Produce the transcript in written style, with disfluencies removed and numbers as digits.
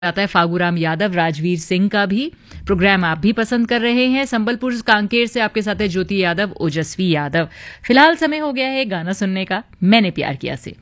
आता है फागूराम यादव, राजवीर सिंह का भी प्रोग्राम आप भी पसंद कर रहे हैं। संबलपुर कांकेर से आपके साथ है ज्योति यादव, ओजस्वी यादव। फिलहाल समय हो गया है गाना सुनने का, मैंने प्यार किया से।